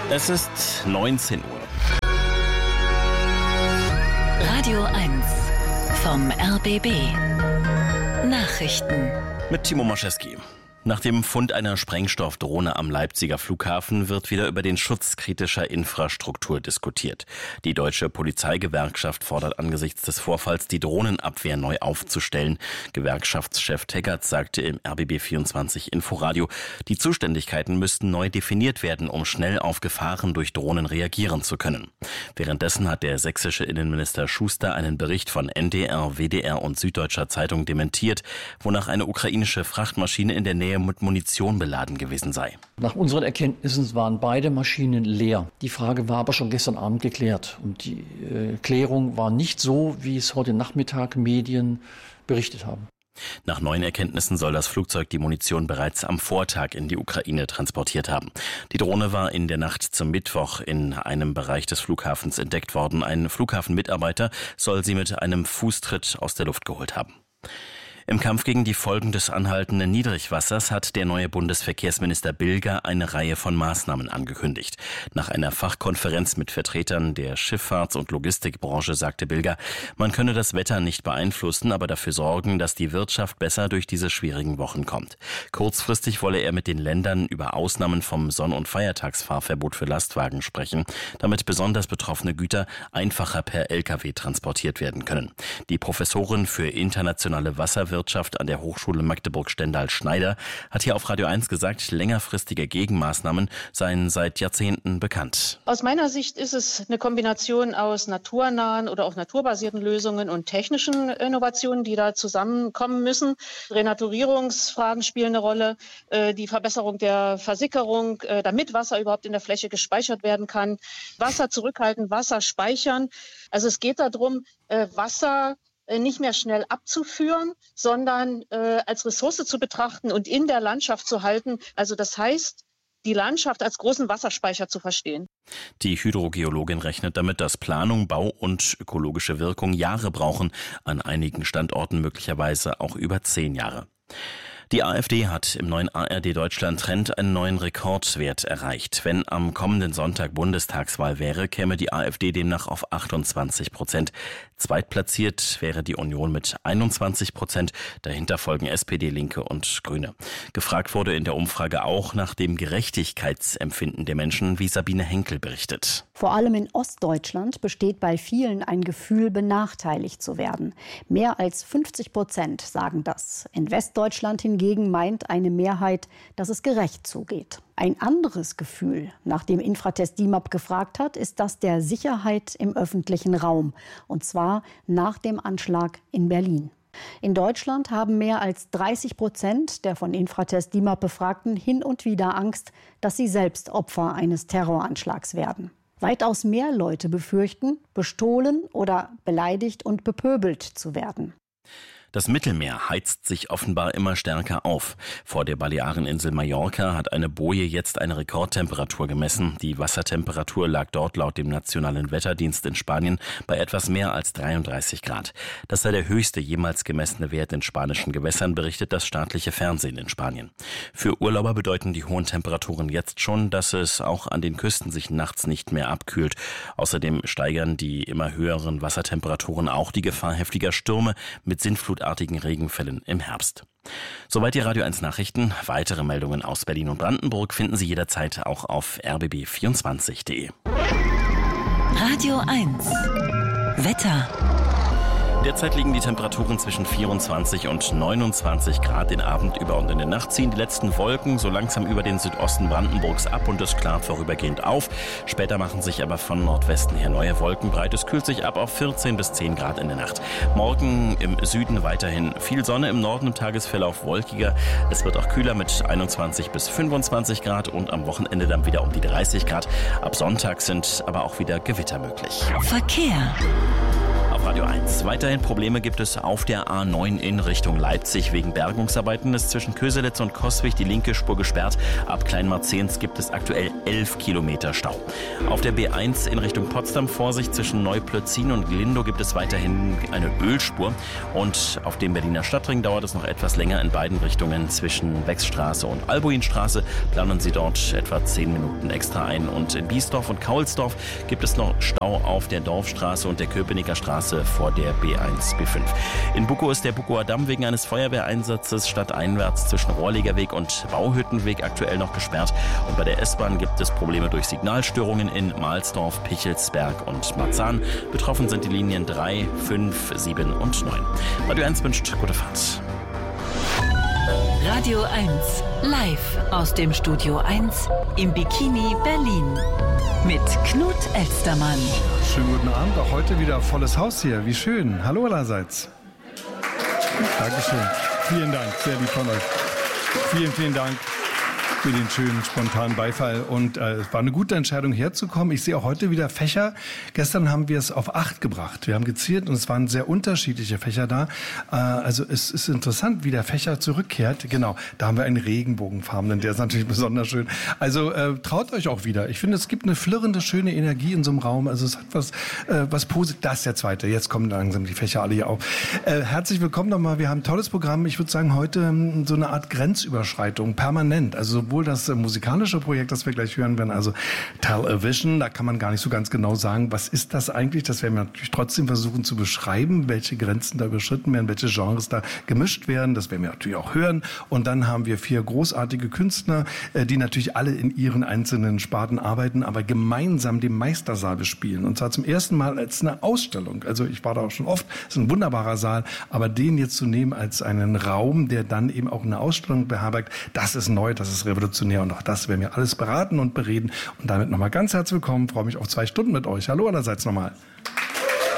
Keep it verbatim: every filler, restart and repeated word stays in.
Es ist neunzehn Uhr. Radio eins vom R B B. Nachrichten. Mit Timo Moschewski. Nach dem Fund einer Sprengstoffdrohne am Leipziger Flughafen wird wieder über den Schutz kritischer Infrastruktur diskutiert. Die Deutsche Polizeigewerkschaft fordert angesichts des Vorfalls, die Drohnenabwehr neu aufzustellen. Gewerkschaftschef Teggerts sagte im R B B vierundzwanzig Inforadio, die Zuständigkeiten müssten neu definiert werden, um schnell auf Gefahren durch Drohnen reagieren zu können. Währenddessen hat der sächsische Innenminister Schuster einen Bericht von N D R, W D R und Süddeutscher Zeitung dementiert, wonach eine ukrainische Frachtmaschine in der Nähe mit Munition beladen gewesen sei. Nach unseren Erkenntnissen waren beide Maschinen leer. Die Frage war aber schon gestern Abend geklärt. Und die äh, Klärung war nicht so, wie es heute Nachmittag Medien berichtet haben. Nach neuen Erkenntnissen soll das Flugzeug die Munition bereits am Vortag in die Ukraine transportiert haben. Die Drohne war in der Nacht zum Mittwoch in einem Bereich des Flughafens entdeckt worden. Ein Flughafenmitarbeiter soll sie mit einem Fußtritt aus der Luft geholt haben. Im Kampf gegen die Folgen des anhaltenden Niedrigwassers hat der neue Bundesverkehrsminister Bilger eine Reihe von Maßnahmen angekündigt. Nach einer Fachkonferenz mit Vertretern der Schifffahrts- und Logistikbranche sagte Bilger, man könne das Wetter nicht beeinflussen, aber dafür sorgen, dass die Wirtschaft besser durch diese schwierigen Wochen kommt. Kurzfristig wolle er mit den Ländern über Ausnahmen vom Sonn- und Feiertagsfahrverbot für Lastwagen sprechen, damit besonders betroffene Güter einfacher per L K W transportiert werden können. Die Professorin für internationale Wasserwirtschaft Wirtschaft an der Hochschule Magdeburg-Stendal-Schneider hat hier auf Radio eins gesagt, längerfristige Gegenmaßnahmen seien seit Jahrzehnten bekannt. Aus meiner Sicht ist es eine Kombination aus naturnahen oder auch naturbasierten Lösungen und technischen Innovationen, die da zusammenkommen müssen. Renaturierungsfragen spielen eine Rolle, die Verbesserung der Versickerung, damit Wasser überhaupt in der Fläche gespeichert werden kann. Wasser zurückhalten, Wasser speichern. Also es geht darum, Wasser nicht mehr schnell abzuführen, sondern äh, als Ressource zu betrachten und in der Landschaft zu halten. Also das heißt, die Landschaft als großen Wasserspeicher zu verstehen. Die Hydrogeologin rechnet damit, dass Planung, Bau und ökologische Wirkung Jahre brauchen, an einigen Standorten möglicherweise auch über zehn Jahre. Die AfD hat im neuen A R D Deutschland Trend einen neuen Rekordwert erreicht. Wenn am kommenden Sonntag Bundestagswahl wäre, käme die AfD demnach auf achtundzwanzig Prozent. Zweitplatziert wäre die Union mit einundzwanzig Prozent. Dahinter folgen S P D, Linke und Grüne. Gefragt wurde in der Umfrage auch nach dem Gerechtigkeitsempfinden der Menschen, wie Sabine Henkel berichtet. Vor allem in Ostdeutschland besteht bei vielen ein Gefühl, benachteiligt zu werden. Mehr als fünfzig Prozent sagen das. In Westdeutschland hingegen meint eine Mehrheit, dass es gerecht zugeht. Ein anderes Gefühl, nach dem Infratest D I M A P gefragt hat, ist das der Sicherheit im öffentlichen Raum. Und zwar nach dem Anschlag in Berlin. In Deutschland haben mehr als dreißig Prozent der von Infratest D I M A P Befragten hin und wieder Angst, dass sie selbst Opfer eines Terroranschlags werden. Weitaus mehr Leute befürchten, bestohlen oder beleidigt und bepöbelt zu werden. Das Mittelmeer heizt sich offenbar immer stärker auf. Vor der Baleareninsel Mallorca hat eine Boje jetzt eine Rekordtemperatur gemessen. Die Wassertemperatur lag dort laut dem Nationalen Wetterdienst in Spanien bei etwas mehr als dreiunddreißig Grad. Das sei der höchste jemals gemessene Wert in spanischen Gewässern, berichtet das staatliche Fernsehen in Spanien. Für Urlauber bedeuten die hohen Temperaturen jetzt schon, dass es auch an den Küsten sich nachts nicht mehr abkühlt. Außerdem steigern die immer höheren Wassertemperaturen auch die Gefahr heftiger Stürme mit Sintflut artigen Regenfällen im Herbst. Soweit die Radio eins Nachrichten. Weitere Meldungen aus Berlin und Brandenburg finden Sie jederzeit auch auf r b b vierundzwanzig punkt de. Radio eins Wetter. Derzeit liegen die Temperaturen zwischen vierundzwanzig und neunundzwanzig Grad. Den Abend über und in der Nacht ziehen die letzten Wolken so langsam über den Südosten Brandenburgs ab und es klart vorübergehend auf. Später machen sich aber von Nordwesten her neue Wolken breit. Es kühlt sich ab auf vierzehn bis zehn Grad in der Nacht. Morgen im Süden weiterhin viel Sonne, im Norden im Tagesverlauf wolkiger. Es wird auch kühler mit einundzwanzig bis fünfundzwanzig Grad und am Wochenende dann wieder um die dreißig Grad. Ab Sonntag sind aber auch wieder Gewitter möglich. Verkehr. Auf Radio eins. Weiterhin Probleme gibt es auf der A neun in Richtung Leipzig. Wegen Bergungsarbeiten ist zwischen Köselitz und Coswig die linke Spur gesperrt. Ab Kleinmarzehns gibt es aktuell elf Kilometer Stau. Auf der B eins in Richtung Potsdam Vorsicht zwischen Neuplötzin und Glindow gibt es weiterhin eine Ölspur. Und auf dem Berliner Stadtring dauert es noch etwas länger in beiden Richtungen. Zwischen Wechsstraße und Albuinstraße planen Sie dort etwa zehn Minuten extra ein. Und in Biesdorf und Kaulsdorf gibt es noch Stau auf der Dorfstraße und der Köpenicker Straße vor der B eins B fünf. In Bukow ist der Bukower Damm wegen eines Feuerwehreinsatzes stadteinwärts zwischen Rohrlegerweg und Bauhüttenweg aktuell noch gesperrt. Und bei der S-Bahn gibt es Probleme durch Signalstörungen in Mahlsdorf, Pichelsberg und Marzahn. Betroffen sind die Linien drei, fünf, sieben und neun. Radio eins wünscht gute Fahrt. Radio eins, live aus dem Studio eins im Bikini Berlin. Mit Knut Elstermann. Schönen guten Abend, auch heute wieder volles Haus hier. Wie schön. Hallo allerseits. Dankeschön. Vielen Dank, sehr lieb von euch. Vielen, vielen Dank für den schönen, spontanen Beifall. Und äh, es war eine gute Entscheidung, herzukommen. Ich sehe auch heute wieder Fächer. Gestern haben wir es auf acht gebracht. Wir haben gezählt und es waren sehr unterschiedliche Fächer da. Äh, also es ist interessant, wie der Fächer zurückkehrt. Genau, da haben wir einen Regenbogenfarbenen, der ist natürlich besonders schön. Also äh, traut euch auch wieder. Ich finde, es gibt eine flirrende, schöne Energie in so einem Raum. Also es hat was, äh, was Positives. Das ist der zweite. Jetzt kommen langsam die Fächer alle hier auf. Äh, herzlich willkommen nochmal. Wir haben ein tolles Programm. Ich würde sagen, heute ähm, so eine Art Grenzüberschreitung, permanent. Also sowohl das äh, musikalische Projekt, das wir gleich hören werden, also Television, da kann man gar nicht so ganz genau sagen, was ist das eigentlich? Das werden wir natürlich trotzdem versuchen zu beschreiben, welche Grenzen da überschritten werden, welche Genres da gemischt werden. Das werden wir natürlich auch hören. Und dann haben wir vier großartige Künstler, äh, die natürlich alle in ihren einzelnen Sparten arbeiten, aber gemeinsam den Meistersaal bespielen. Und zwar zum ersten Mal als eine Ausstellung. Also ich war da auch schon oft, es ist ein wunderbarer Saal, aber den jetzt zu nehmen als einen Raum, der dann eben auch eine Ausstellung beherbergt, das ist neu, das ist revolutionär und auch das werden wir alles beraten und bereden. Und damit nochmal ganz herzlich willkommen, freue mich auf zwei Stunden mit euch. Hallo allerseits nochmal.